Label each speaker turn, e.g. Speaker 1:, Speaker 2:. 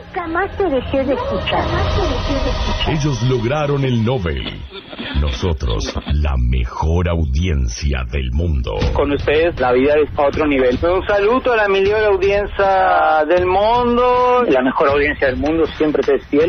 Speaker 1: Jamás te dejé de escuchar.
Speaker 2: Ellos lograron el Nobel. Nosotros, la mejor audiencia del mundo.
Speaker 3: Con ustedes la vida es a otro nivel. Un saludo a la mejor audiencia del mundo. La mejor audiencia del mundo siempre te es fiel.